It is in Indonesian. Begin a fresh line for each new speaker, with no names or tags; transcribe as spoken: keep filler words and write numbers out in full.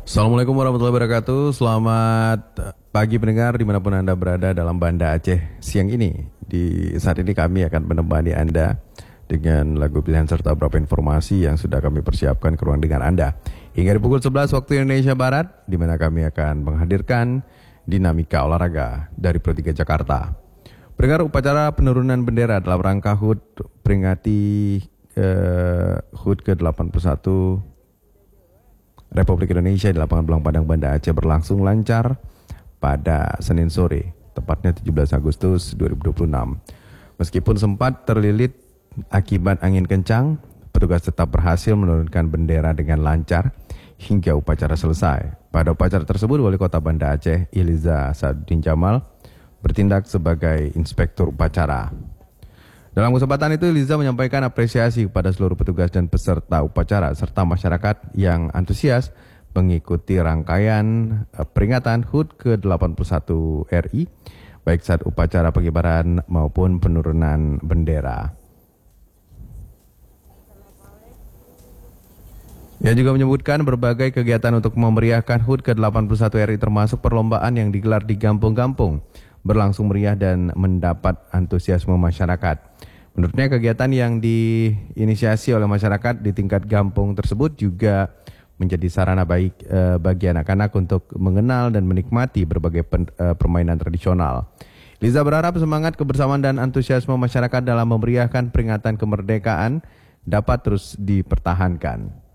Assalamualaikum warahmatullahi wabarakatuh. Selamat pagi pendengar dimanapun Anda berada dalam Banda Aceh siang ini. Di saat ini kami akan menemani Anda dengan lagu pilihan serta beberapa informasi yang sudah kami persiapkan ke ruang dengar Anda. Hingga di pukul sebelas waktu Indonesia Barat, di mana kami akan menghadirkan dinamika olahraga dari Pro tiga Jakarta. Pendengar, upacara penurunan bendera dalam rangka H U D peringati eh, H U D ke delapan puluh satu Republik Indonesia di lapangan Belang Padang Banda Aceh berlangsung lancar pada Senin sore, tepatnya tujuh belas Agustus dua ribu dua puluh enam. Meskipun sempat terlilit akibat angin kencang, petugas tetap berhasil menurunkan bendera dengan lancar hingga upacara selesai. Pada upacara tersebut, Wali Kota Banda Aceh, Iliza Saduddin Jamal, bertindak sebagai inspektur upacara. Dalam kesempatan itu, Liza menyampaikan apresiasi kepada seluruh petugas dan peserta upacara serta masyarakat yang antusias mengikuti rangkaian peringatan H U D ke delapan puluh satu R I, baik saat upacara pengibaran maupun penurunan bendera. Ia juga menyebutkan berbagai kegiatan untuk memeriahkan H U D ke delapan puluh satu R I termasuk perlombaan yang digelar di kampung-kampung berlangsung meriah dan mendapat antusiasme masyarakat. Menurutnya kegiatan yang diinisiasi oleh masyarakat di tingkat kampung tersebut juga menjadi sarana baik eh, bagi anak-anak untuk mengenal dan menikmati berbagai pen, eh, permainan tradisional. Liza berharap semangat kebersamaan dan antusiasme masyarakat dalam memeriahkan peringatan kemerdekaan dapat terus dipertahankan.